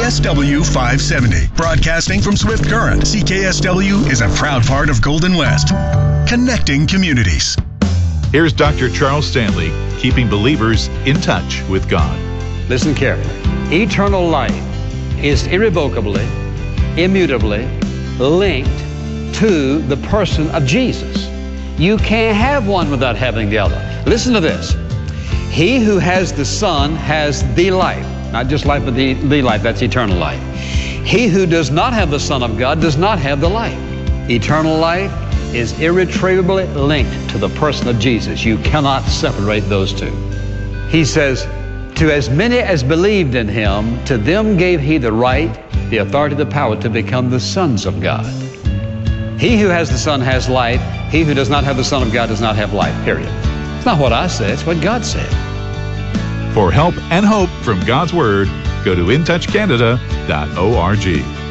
CKSW 570. Broadcasting from Swift Current, CKSW is a proud part of Golden West, connecting communities. Here's Dr. Charles Stanley, keeping believers in touch with God. Listen carefully. Eternal life is irrevocably, immutably linked to the person of Jesus. You can't have one without having the other. Listen to this. He who has the Son has the life. Not just life, but the life. That's eternal life. He who does not have the Son of God does not have the life. Eternal life is irretrievably linked to the person of Jesus. You cannot separate those two. He says, to as many as believed in Him, to them gave He the right, the authority, the power to become the sons of God. He who has the Son has life. He who does not have the Son of God does not have life, period. It's not what I said, it's what God said. For help and hope from God's Word, go to intouchcanada.org.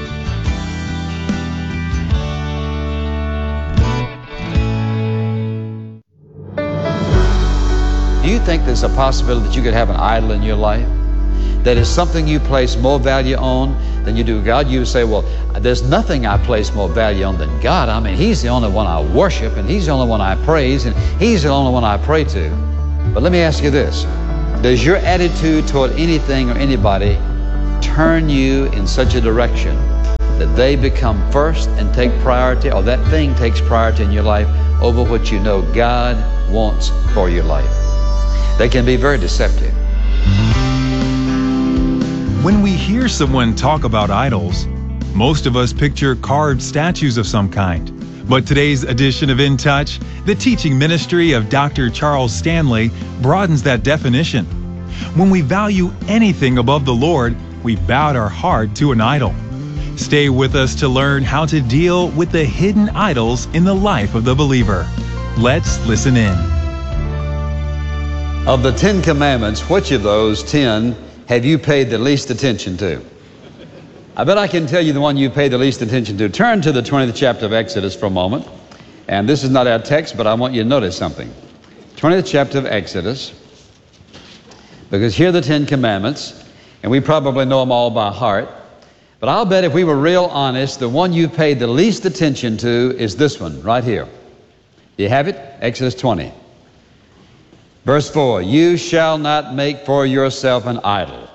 Do you think there's a possibility that you could have an idol in your life? That is something you place more value on than you do God? You would say, well, there's nothing I place more value on than God. I mean, He's the only one I worship, and He's the only one I praise, and He's the only one I pray to. But let me ask you this. Does your attitude toward anything or anybody turn you in such a direction that they become first and take priority, or that thing takes priority in your life over what you know God wants for your life? They can be very deceptive. When we hear someone talk about idols, most of us picture carved statues of some kind. But today's edition of In Touch, the teaching ministry of Dr. Charles Stanley, broadens that definition. When we value anything above the Lord, we've bowed our heart to an idol. Stay with us to learn how to deal with the hidden idols in the life of the believer. Let's listen in. Of the 10 commandments, which of those 10 have you paid the least attention to? I bet I can tell you the one you pay the least attention to. Turn to the 20th chapter of Exodus for a moment. And this is not our text, but I want you to notice something. 20th chapter of Exodus, because here are the 10 commandments, and we probably know them all by heart. But I'll bet if we were real honest, the one you paid the least attention to is this one right here. Do you have it? Exodus 20. Verse 4, you shall not make for yourself an idol.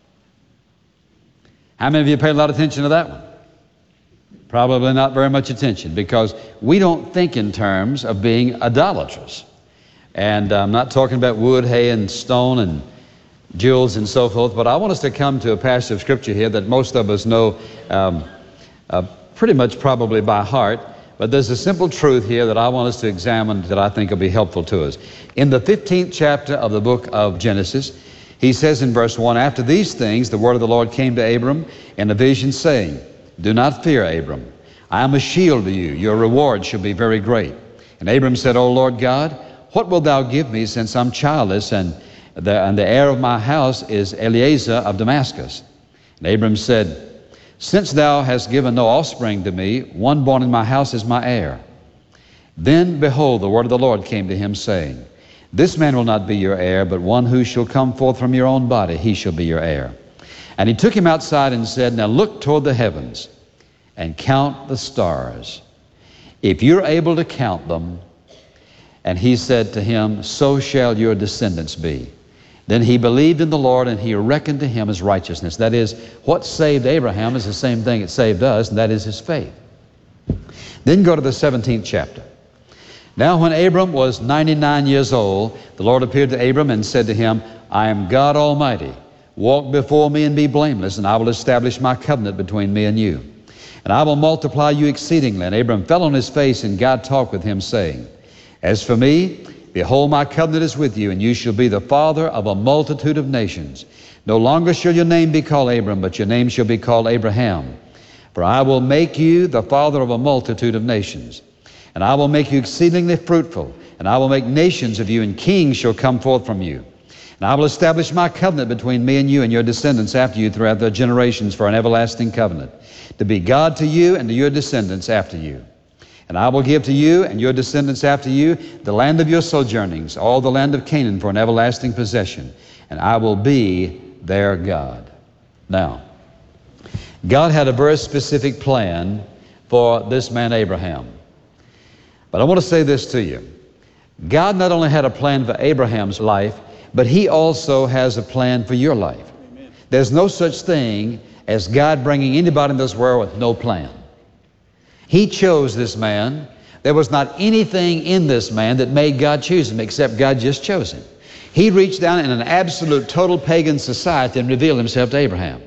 How many of you paid a lot of attention to that one? Probably not very much attention, because we don't think in terms of being idolatrous. And I'm not talking about wood, hay, and stone, and jewels, and so forth, but I want us to come to a passage of Scripture here that most of us know pretty much probably by heart. But there's a simple truth here that I want us to examine that I think will be helpful to us. In the 15th chapter of the book of Genesis, he says in verse 1, after these things, the word of the Lord came to Abram in a vision, saying, do not fear, Abram. I am a shield to you. Your reward shall be very great. And Abram said, O Lord God, what wilt thou give me, since I'm childless, and the heir of my house is Eliezer of Damascus? And Abram said, since thou hast given no offspring to me, one born in my house is my heir. Then, behold, the word of the Lord came to him, saying, this man will not be your heir, but one who shall come forth from your own body, he shall be your heir. And he took him outside and said, now look toward the heavens and count the stars, if you're able to count them. And he said to him, so shall your descendants be. Then he believed in the Lord, and he reckoned to him as righteousness. That is, what saved Abraham is the same thing that saved us, and that is his faith. Then go to the 17th chapter. Now when Abram was 99 years old, the Lord appeared to Abram and said to him, I am God Almighty. Walk before me and be blameless, and I will establish my covenant between me and you. And I will multiply you exceedingly. And Abram fell on his face, and God talked with him, saying, as for me, behold, my covenant is with you, and you shall be the father of a multitude of nations. No longer shall your name be called Abram, but your name shall be called Abraham. For I will make you the father of a multitude of nations. And I will make you exceedingly fruitful, and I will make nations of you, and kings shall come forth from you. And I will establish my covenant between me and you and your descendants after you throughout their generations for an everlasting covenant, to be God to you and to your descendants after you. And I will give to you and your descendants after you the land of your sojournings, all the land of Canaan for an everlasting possession, and I will be their God. Now, God had a very specific plan for this man Abraham. But I want to say this to you. God not only had a plan for Abraham's life, but He also has a plan for your life. Amen. There's no such thing as God bringing anybody in this world with no plan. He chose this man. There was not anything in this man that made God choose him, except God just chose him. He reached down in an absolute, total pagan society and revealed Himself to Abraham.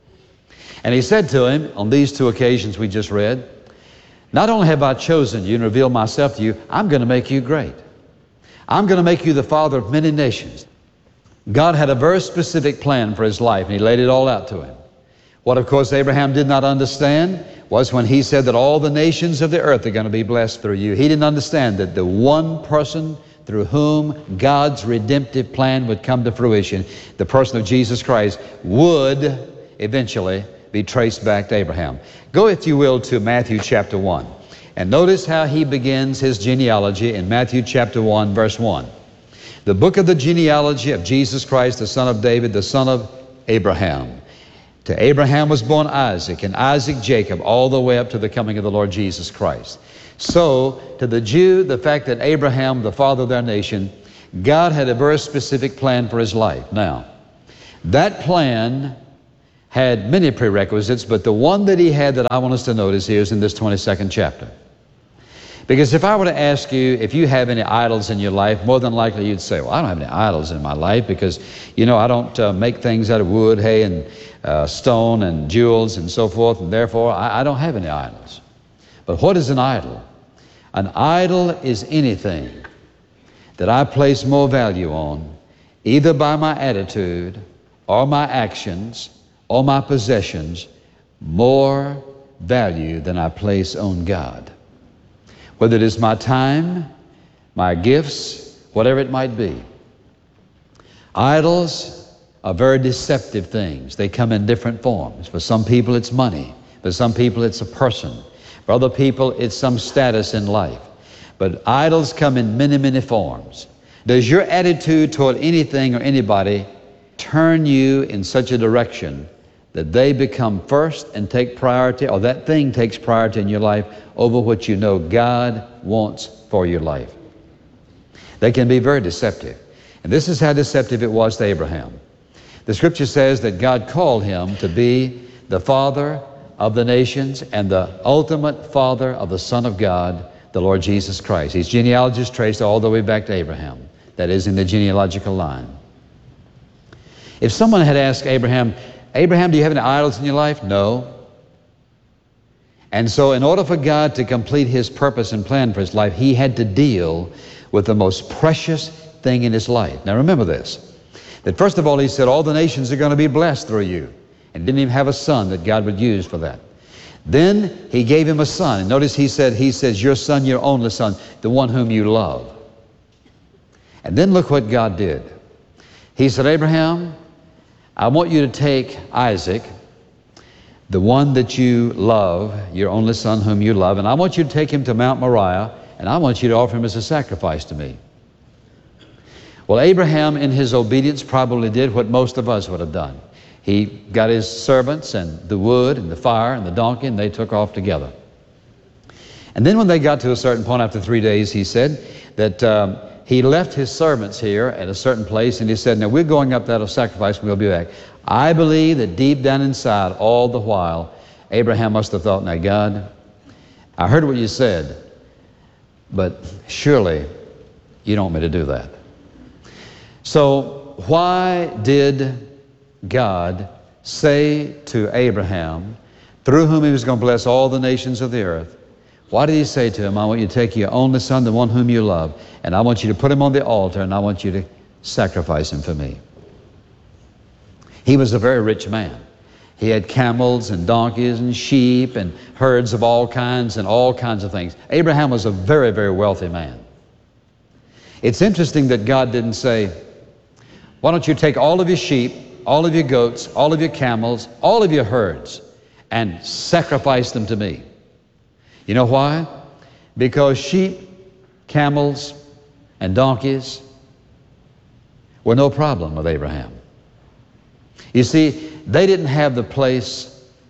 And He said to him on these two occasions we just read, not only have I chosen you and revealed myself to you, I'm going to make you great. I'm going to make you the father of many nations. God had a very specific plan for his life, and He laid it all out to him. What, of course, Abraham did not understand was when He said that all the nations of the earth are going to be blessed through you. He didn't understand that the one person through whom God's redemptive plan would come to fruition, the person of Jesus Christ, would eventually be traced back to Abraham. Go, if you will, to Matthew chapter 1. And notice how he begins his genealogy in Matthew chapter 1, verse 1. The book of the genealogy of Jesus Christ, the son of David, the son of Abraham. To Abraham was born Isaac, and Isaac Jacob, all the way up to the coming of the Lord Jesus Christ. So, to the Jew, the fact that Abraham, the father of their nation, God had a very specific plan for his life. Now, that plan had many prerequisites, but the one that He had that I want us to notice here is in this 22nd chapter. Because if I were to ask you if you have any idols in your life, more than likely you'd say, well, I don't have any idols in my life because, you know, I don't make things out of wood, hay, and stone and jewels and so forth, and therefore I don't have any idols. But what is an idol? An idol is anything that I place more value on, either by my attitude or my actions or my possessions, more value than I place on God. Whether it is my time, my gifts, whatever it might be. Idols are very deceptive things. They come in different forms. For some people it's money. For some people it's a person. For other people it's some status in life. But idols come in many, many forms. Does your attitude toward anything or anybody turn you in such a direction that they become first and take priority, or that thing takes priority in your life over what you know God wants for your life? They can be very deceptive. And this is how deceptive it was to Abraham. The Scripture says that God called him to be the father of the nations and the ultimate father of the Son of God, the Lord Jesus Christ. His genealogy is traced all the way back to Abraham. That is, in the genealogical line. If someone had asked Abraham, Abraham, do you have any idols in your life? No. And so in order for God to complete His purpose and plan for his life, He had to deal with the most precious thing in his life. Now remember this, that first of all He said all the nations are going to be blessed through you. And didn't even have a son that God would use for that. Then He gave him a son. And notice He says, your son, your only son, the one whom you love. And then look what God did. He said, Abraham, I want you to take Isaac, the one that you love, your only son whom you love, and I want you to take him to Mount Moriah, and I want you to offer him as a sacrifice to me. Well, Abraham in his obedience probably did what most of us would have done. He got his servants and the wood and the fire and the donkey, and they took off together. And then when they got to a certain point after 3 days, he said that he left his servants here at a certain place, and he said, now we're going up there to sacrifice and we'll be back. I believe that deep down inside, all the while, Abraham must have thought, now God, I heard what you said, but surely you don't want me to do that. So why did God say to Abraham, through whom He was going to bless all the nations of the earth, why did He say to him, I want you to take your only son, the one whom you love, and I want you to put him on the altar, and I want you to sacrifice him for me? He was a very rich man. He had camels and donkeys and sheep and herds of all kinds and all kinds of things. Abraham was a very, very wealthy man. It's interesting that God didn't say, why don't you take all of your sheep, all of your goats, all of your camels, all of your herds, and sacrifice them to me? You know why? Because sheep, camels, and donkeys were no problem with Abraham. You see, they didn't have the place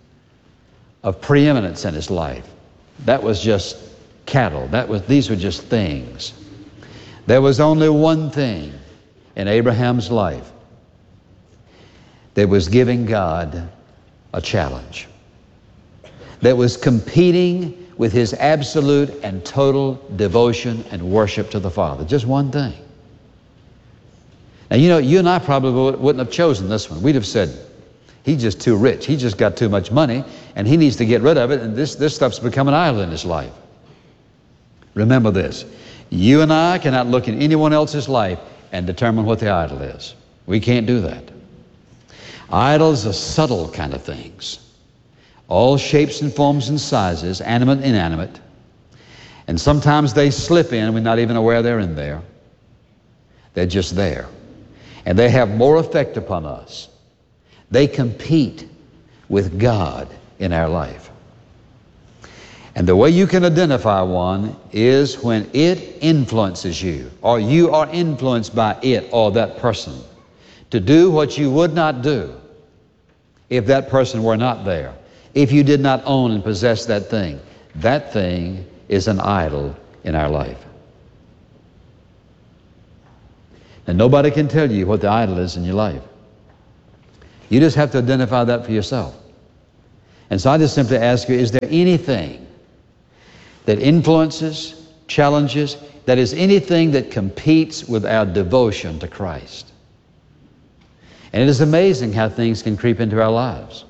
of preeminence in his life. That was just cattle. These were just things. There was only one thing in Abraham's life that was giving God a challenge, that was competing with his absolute and total devotion and worship to the Father. Just one thing. Now, you know, you and I probably wouldn't have chosen this one. We'd have said, he's just too rich. He just got too much money, and he needs to get rid of it, and this stuff's become an idol in his life. Remember this. You and I cannot look in anyone else's life and determine what the idol is. We can't do that. Idols are subtle kind of things. All shapes and forms and sizes, animate and inanimate. And sometimes they slip in, we're not even aware they're in there. They're just there. And they have more effect upon us. They compete with God in our life. And the way you can identify one is when it influences you, or you are influenced by it or that person to do what you would not do if that person were not there. If you did not own and possess that thing is an idol in our life. And nobody can tell you what the idol is in your life. You just have to identify that for yourself. And so I just simply ask you, is there anything that influences, challenges, that is anything that competes with our devotion to Christ? And it is amazing how things can creep into our lives.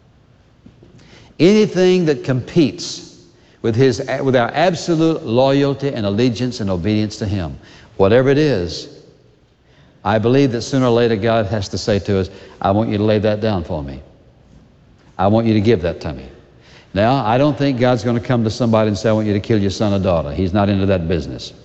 Anything that competes with our absolute loyalty and allegiance and obedience to Him, whatever it is, I believe that sooner or later God has to say to us, I want you to lay that down for me. I want you to give that to me. Now, I don't think God's going to come to somebody and say, I want you to kill your son or daughter. He's not into that business.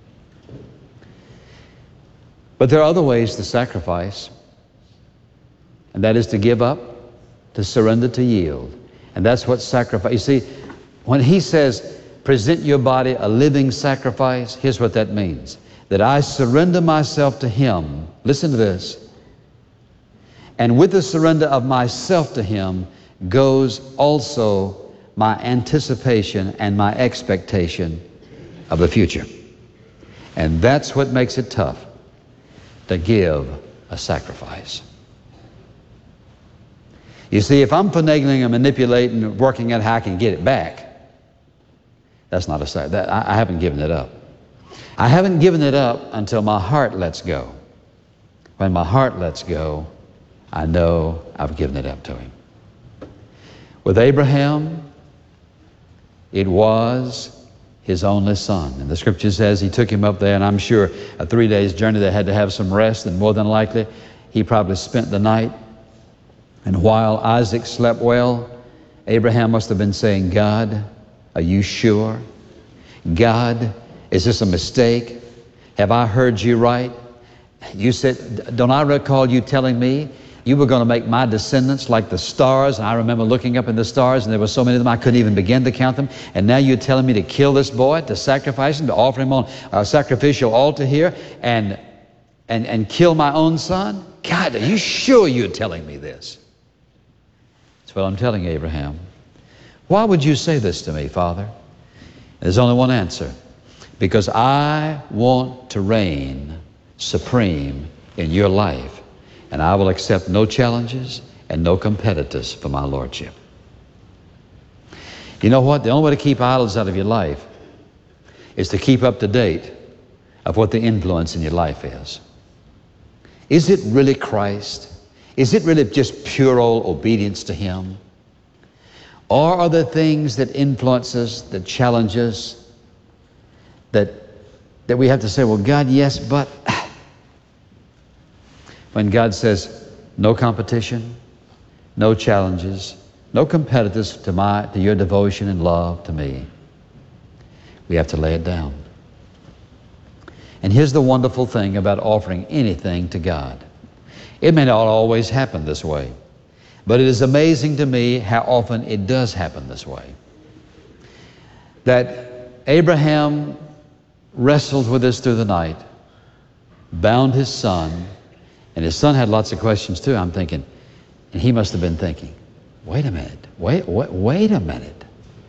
But there are other ways to sacrifice, and that is to give up, to surrender, to yield. And that's what sacrifice. You see, when He says, present your body a living sacrifice, here's what that means. That I surrender myself to Him. Listen to this. And with the surrender of myself to Him goes also my anticipation and my expectation of the future. And that's what makes it tough to give a sacrifice. You see, if I'm finagling and manipulating and working out how I can get it back, that's not a sacrifice. I haven't given it up. I haven't given it up until my heart lets go. When my heart lets go, I know I've given it up to Him. With Abraham, it was his only son. And the Scripture says He took him up there, and I'm sure a 3 days journey they had to have some rest, and more than likely he probably spent the night. And while Isaac slept well, Abraham must have been saying, God, are you sure? God, is this a mistake? Have I heard you right? You said, don't I recall you telling me you were going to make my descendants like the stars? And I remember looking up in the stars, and there were so many of them I couldn't even begin to count them. And now you're telling me to kill this boy, to sacrifice him, to offer him on a sacrificial altar here, and kill my own son? God, are you sure you're telling me this? That's what I'm telling Abraham. Why would you say this to me, Father? There's only one answer. Because I want to reign supreme in your life, and I will accept no challenges and no competitors for my lordship. You know what? The only way to keep idols out of your life is to keep up to date of what the influence in your life is. Is it really Christ? Is it really just pure old obedience to Him? Or are there things that influence us, that challenge us, that we have to say, well, God, yes, but when God says no competition, no challenges, no competitors to your devotion and love to me, we have to lay it down. And here's the wonderful thing about offering anything to God. It may not always happen this way, but it is amazing to me how often it does happen this way. That Abraham wrestled with this through the night, bound his son, and his son had lots of questions too, I'm thinking, and he must have been thinking, wait a minute, wait a minute.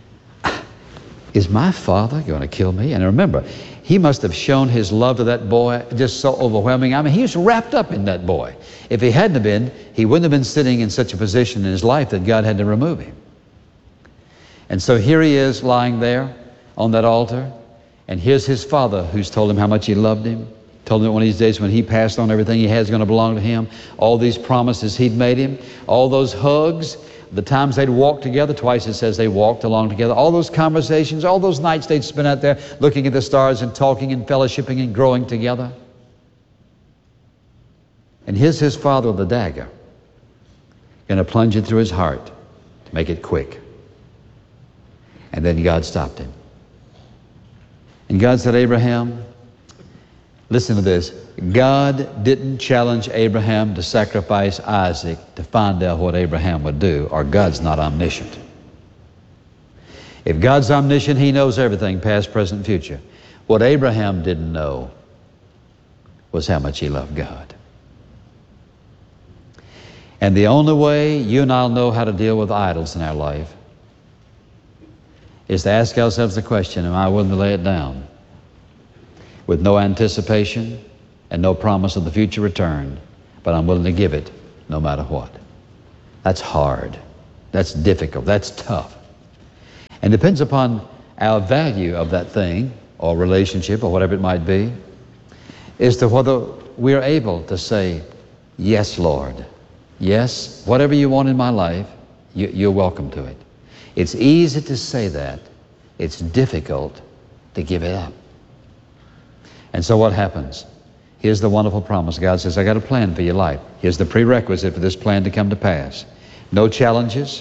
Is my father going to kill me? And remember, he must have shown his love to that boy just so overwhelming. I mean, he was wrapped up in that boy. If he hadn't have been, he wouldn't have been sitting in such a position in his life that God had to remove him. And so here he is lying there on that altar, and here's his father who's told him how much he loved him, told him that one of these days when he passed on, everything he had is going to belong to him, all these promises he'd made him, all those hugs, the times they'd walked together, twice it says they walked along together, all those conversations, all those nights they'd spent out there looking at the stars and talking and fellowshipping and growing together. And here's his father with a dagger, going to plunge it through his heart to make it quick. And then God stopped him. And God said, Abraham, listen to this. God didn't challenge Abraham to sacrifice Isaac to find out what Abraham would do, or God's not omniscient. If God's omniscient, He knows everything, past, present, future. What Abraham didn't know was how much he loved God. And the only way you and I'll know how to deal with idols in our life is to ask ourselves the question, am I willing to lay it down with no anticipation and no promise of the future return, but I'm willing to give it no matter what? That's hard. That's difficult. That's tough. And depends upon our value of that thing or relationship or whatever it might be, as to whether we're able to say, yes, Lord. Yes, whatever you want in my life, you're welcome to it. It's easy to say that. It's difficult to give it up. And so what happens? Here's the wonderful promise. God says, I got a plan for your life. Here's the prerequisite for this plan to come to pass. No challenges,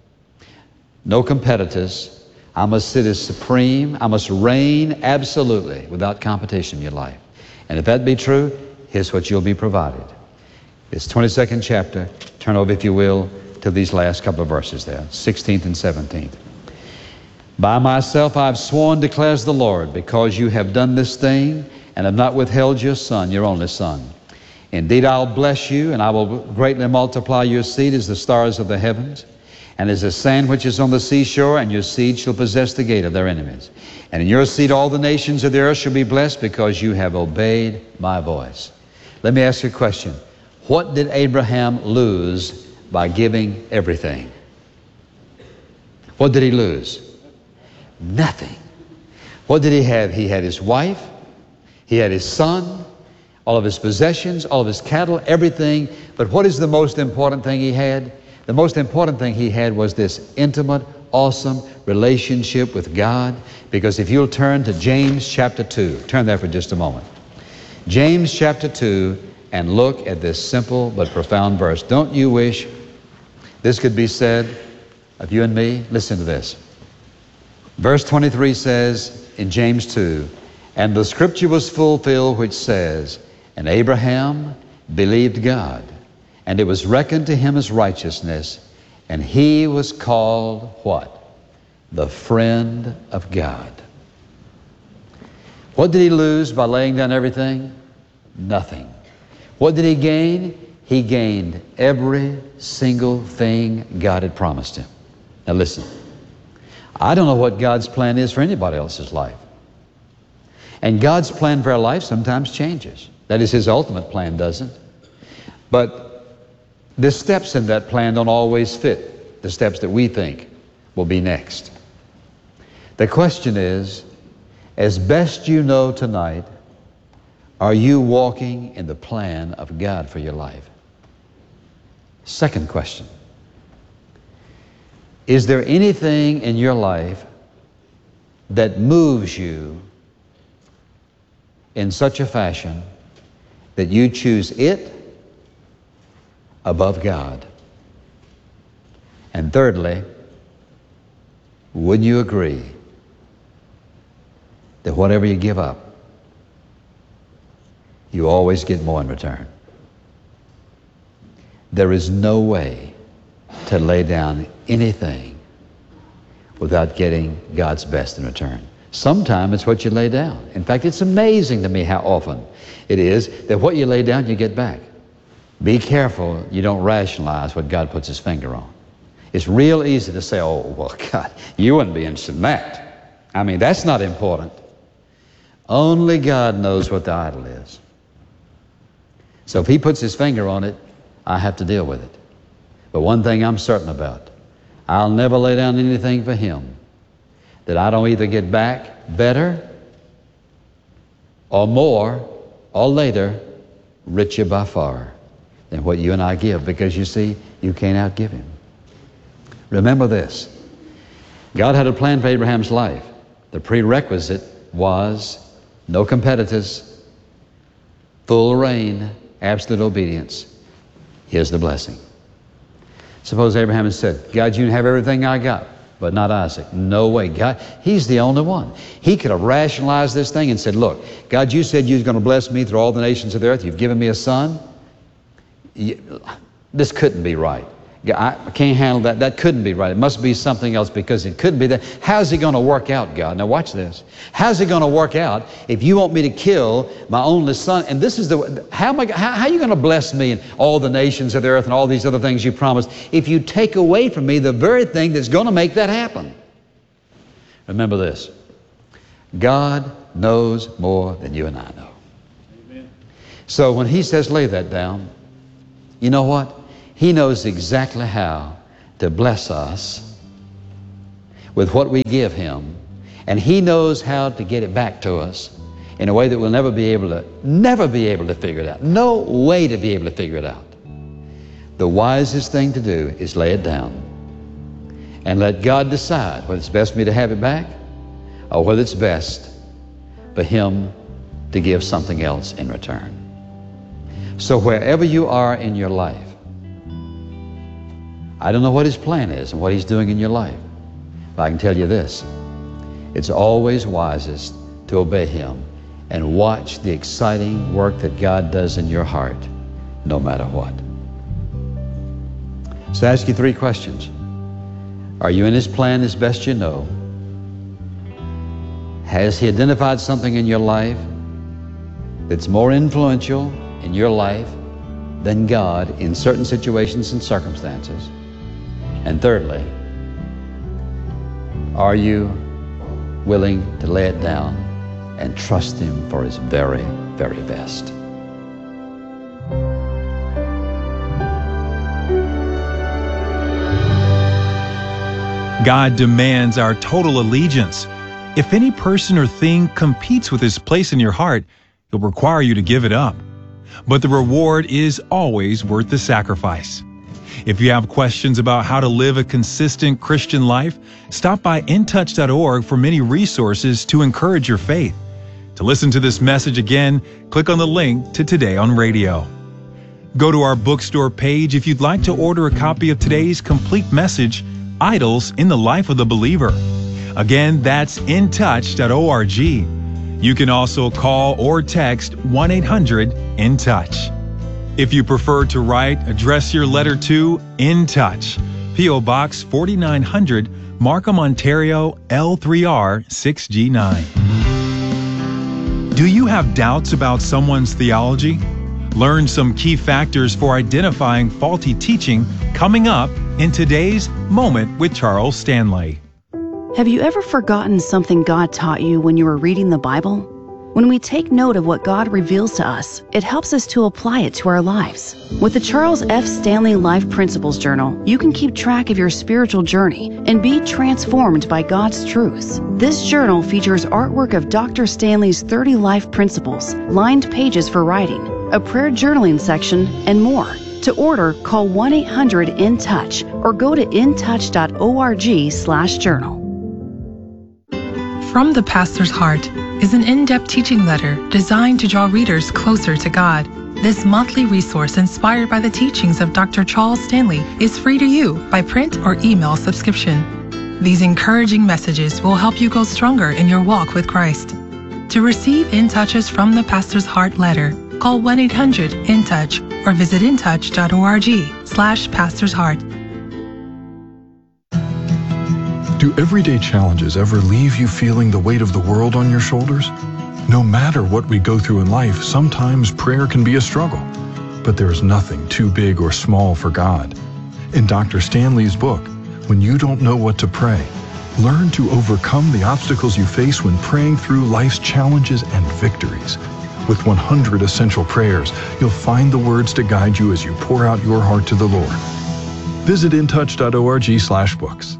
no competitors. I must sit as supreme. I must reign absolutely without competition in your life. And if that be true, here's what you'll be provided. This 22nd chapter, turn over, if you will, to these last couple of verses there, 16th and 17th. By myself I have sworn, declares the Lord, because you have done this thing and have not withheld your son, your only son. Indeed, I'll bless you, and I will greatly multiply your seed as the stars of the heavens, and as the sand which is on the seashore, and your seed shall possess the gate of their enemies. And in your seed all the nations of the earth shall be blessed, because you have obeyed my voice. Let me ask you a question. What did Abraham lose by giving everything? What did he lose? Nothing. What did he have? He had his wife, he had his son, all of his possessions, all of his cattle, everything. But what is the most important thing he had? The most important thing he had was this intimate, awesome relationship with God. Because if you'll turn to James chapter 2, turn there for just a moment. James chapter 2, and look at this simple but profound verse. Don't you wish this could be said of you and me? Listen to this. Verse 23 says in James 2, and the scripture was fulfilled which says, and Abraham believed God, and it was reckoned to him as righteousness, and he was called what? The friend of God. What did he lose by laying down everything? Nothing. What did he gain? He gained every single thing God had promised him. Now listen, I don't know what God's plan is for anybody else's life. And God's plan for our life sometimes changes. That is, His ultimate plan doesn't. But the steps in that plan don't always fit the steps that we think will be next. The question is, as best you know tonight, are you walking in the plan of God for your life? Second question. Is there anything in your life that moves you in such a fashion that you choose it above God? And thirdly, wouldn't you agree that whatever you give up, you always get more in return? There is no way to lay down anything without getting God's best in return. Sometimes it's what you lay down. In fact, it's amazing to me how often it is that what you lay down, you get back. Be careful you don't rationalize what God puts His finger on. It's real easy to say, oh, well, God, you wouldn't be interested in that. I mean, that's not important. Only God knows what the idol is. So if He puts His finger on it, I have to deal with it. But one thing I'm certain about, I'll never lay down anything for Him that I don't either get back better or more or later richer by far than what you and I give, because you see, you can't outgive Him. Remember this. God had a plan for Abraham's life. The prerequisite was no competitors, full reign, absolute obedience. Here's the blessing. Suppose Abraham had said, God, you can have everything I got, but not Isaac. No way. God, He's the only one. He could have rationalized this thing and said, look, God, you said you was going to bless me through all the nations of the earth. You've given me a son. This couldn't be right. I can't handle that. That couldn't be right. It must be something else, because it couldn't be that. How's it going to work out, God? Now watch this. How's it going to work out if you want me to kill my only son? And this is how are you going to bless me and all the nations of the earth and all these other things you promised if you take away from me the very thing that's going to make that happen? Remember this. God knows more than you and I know. Amen. So when He says lay that down, you know what? He knows exactly how to bless us with what we give Him, and He knows how to get it back to us in a way that we'll never be able to figure it out. No way to be able to figure it out. The wisest thing to do is lay it down and let God decide whether it's best for me to have it back or whether it's best for Him to give something else in return. So wherever you are in your life, I don't know what His plan is and what He's doing in your life, but I can tell you this. It's always wisest to obey Him and watch the exciting work that God does in your heart, no matter what. So I ask you 3 questions. Are you in His plan as best you know? Has He identified something in your life that's more influential in your life than God in certain situations and circumstances? And thirdly, are you willing to lay it down and trust Him for His very, very best? God demands our total allegiance. If any person or thing competes with His place in your heart, He'll require you to give it up. But the reward is always worth the sacrifice. If you have questions about how to live a consistent Christian life, stop by intouch.org for many resources to encourage your faith. To listen to this message again, click on the link to Today on Radio. Go to our bookstore page if you'd like to order a copy of today's complete message, Idols in the Life of the Believer. Again, that's intouch.org. You can also call or text 1-800-IN-TOUCH. If you prefer to write, address your letter to In Touch, P.O. Box 4900, Markham, Ontario, L3R 6G9. Do you have doubts about someone's theology? Learn some key factors for identifying faulty teaching coming up in today's Moment with Charles Stanley. Have you ever forgotten something God taught you when you were reading the Bible? When we take note of what God reveals to us, it helps us to apply it to our lives. With the Charles F. Stanley Life Principles Journal, you can keep track of your spiritual journey and be transformed by God's truths. This journal features artwork of Dr. Stanley's 30 life principles, lined pages for writing, a prayer journaling section, and more. To order, call 1-800-IN-TOUCH or go to intouch.org/journal. From the Pastor's Heart is an in-depth teaching letter designed to draw readers closer to God. This monthly resource inspired by the teachings of Dr. Charles Stanley is free to you by print or email subscription. These encouraging messages will help you go stronger in your walk with Christ. To receive In Touch's From the Pastor's Heart letter, call 1-800-IN-TOUCH or visit intouch.org/Pastor's Heart. Do everyday challenges ever leave you feeling the weight of the world on your shoulders? No matter what we go through in life, sometimes prayer can be a struggle. But there is nothing too big or small for God. In Dr. Stanley's book, when you don't know what to pray. Learn to overcome the obstacles you face when praying through life's challenges and victories. With 100 essential prayers, you'll find the words to guide you as you pour out your heart to the Lord. Visit intouch.org/books.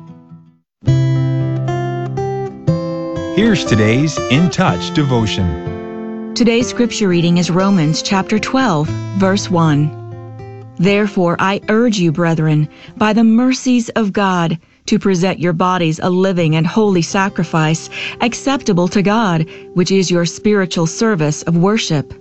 Here's today's In Touch devotion. Today's scripture reading is Romans chapter 12, verse 1. Therefore I urge you, brethren, by the mercies of God, to present your bodies a living and holy sacrifice, acceptable to God, which is your spiritual service of worship.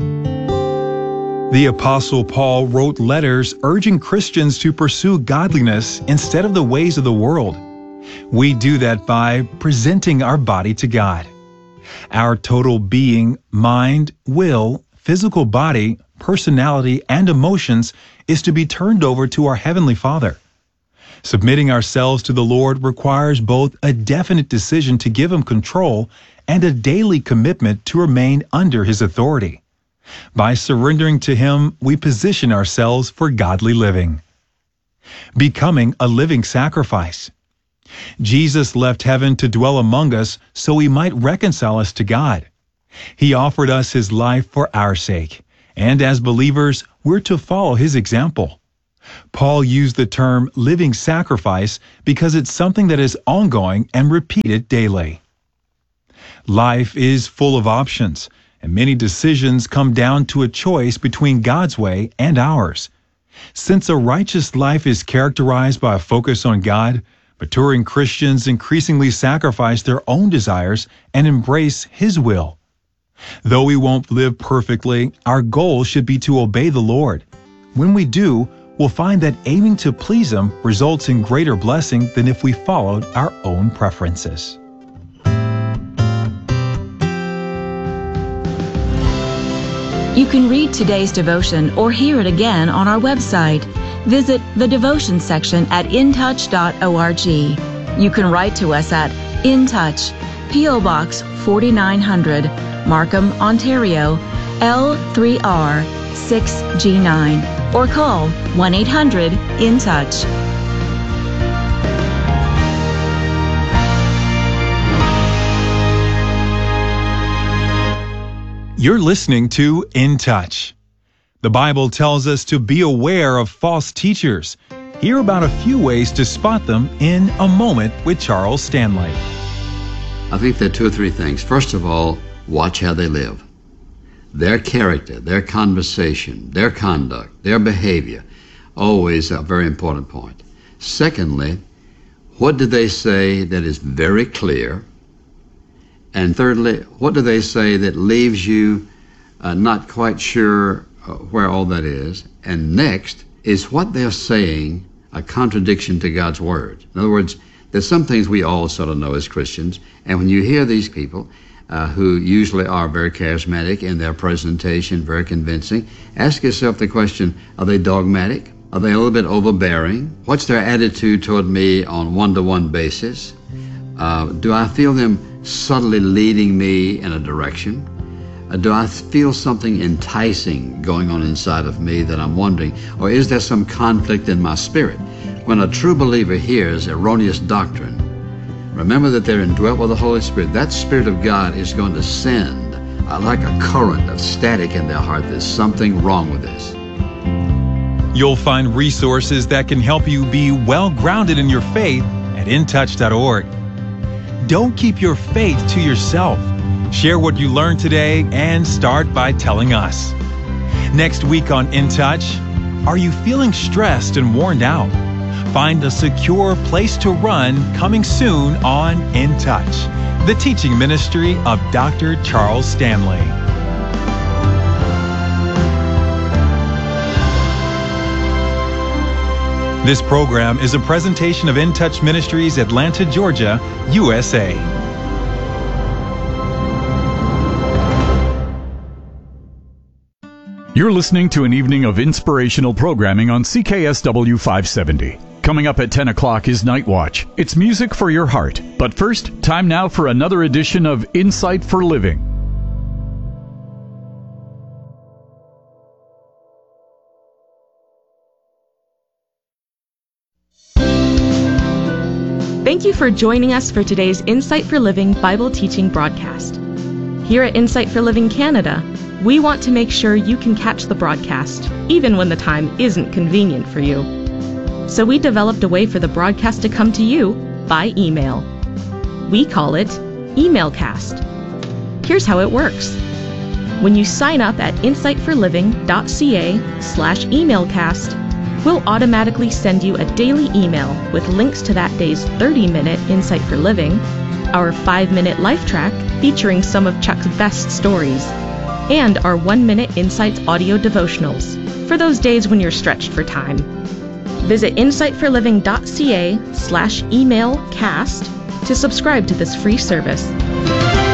The Apostle Paul wrote letters urging Christians to pursue godliness instead of the ways of the world. We do that by presenting our body to God. Our total being, mind, will, physical body, personality, and emotions is to be turned over to our Heavenly Father. Submitting ourselves to the Lord requires both a definite decision to give Him control and a daily commitment to remain under His authority. By surrendering to Him, we position ourselves for godly living. Becoming a living sacrifice. Jesus left heaven to dwell among us so He might reconcile us to God. He offered us His life for our sake, and as believers, we're to follow His example. Paul used the term living sacrifice because it's something that is ongoing and repeated daily. Life is full of options, and many decisions come down to a choice between God's way and ours. Since a righteous life is characterized by a focus on God, maturing Christians increasingly sacrifice their own desires and embrace His will. Though we won't live perfectly, our goal should be to obey the Lord. When we do, we'll find that aiming to please Him results in greater blessing than if we followed our own preferences. You can read today's devotion or hear it again on our website. Visit the devotion section at intouch.org. You can write to us at In Touch, P.O. Box 4900, Markham, Ontario, L3R 6G9, or call 1-800-IN-TOUCH. You're listening to In Touch. The Bible tells us to be aware of false teachers. Hear about a few ways to spot them in A Moment with Charles Stanley. I think there are two or three things. First of all, watch how they live. Their character, their conversation, their conduct, their behavior, always a very important point. Secondly, what do they say that is very clear? And thirdly, what do they say that leaves you not quite sure where all that is? And next, is what they're saying a contradiction to God's Word? In other words, there's some things we all sort of know as Christians, and when you hear these people who usually are very charismatic in their presentation, very convincing, ask yourself the question, are they dogmatic? Are they a little bit overbearing? What's their attitude toward me on one-to-one basis? Do I feel them subtly leading me in a direction? Do I feel something enticing going on inside of me that I'm wondering, or is there some conflict in my spirit? When a true believer hears erroneous doctrine, remember that they're indwelt with the Holy Spirit. That Spirit of God is going to send like a current of static in their heart. There's something wrong with this. You'll find resources that can help you be well-grounded in your faith at intouch.org. Don't keep your faith to yourself. Share what you learned today and start by telling us. Next week on In Touch, are you feeling stressed and worn out? Find a secure place to run coming soon on In Touch, the teaching ministry of Dr. Charles Stanley. This program is a presentation of In Touch Ministries, Atlanta, Georgia, USA. You're listening to an evening of inspirational programming on CKSW 570. Coming up at 10 o'clock is Night Watch. It's music for your heart. But first, time now for another edition of Insight for Living. Thank you for joining us for today's Insight for Living Bible teaching broadcast. Here at Insight for Living Canada, we want to make sure you can catch the broadcast, even when the time isn't convenient for you. So we developed a way for the broadcast to come to you by email. We call it Emailcast. Here's how it works. When you sign up at insightforliving.ca/emailcast, we'll automatically send you a daily email with links to that day's 30-minute Insight for Living, our 5-minute life track featuring some of Chuck's best stories, and our 1-minute Insights audio devotionals for those days when you're stretched for time. Visit insightforliving.ca/emailcast to subscribe to this free service.